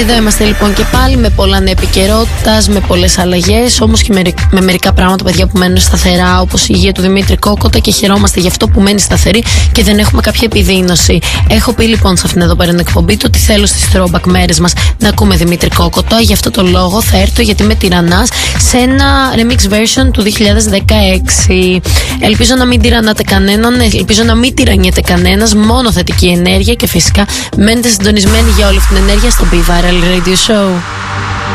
Εδώ είμαστε λοιπόν και πάλι με πολλά νέα επικαιρότητας, με πολλές αλλαγές, όμως και με μερικά πράγματα, παιδιά, που μένουν σταθερά, όπως η υγεία του Δημήτρη Κόκοτα, και χαιρόμαστε γι' αυτό που μένει σταθερή και δεν έχουμε κάποια επιδείνωση. Έχω πει λοιπόν σε αυτήν εδώ πέρα την εκπομπή το ότι θέλω στις throwback μέρες μας να ακούμε Δημήτρη Κόκοτα. Γι' αυτό το λόγο θα έρθω, γιατί είμαι τυραννάς, σε ένα remix version του 2016. Ελπίζω να μην τυραννάτε κανέναν, ελπίζω να μην τυραννιέται κανένας, μόνο θετική ενέργεια, και φυσικά μένετε συντονισμένοι για όλη αυτή την ενέργεια στο Be Viral Radio Show.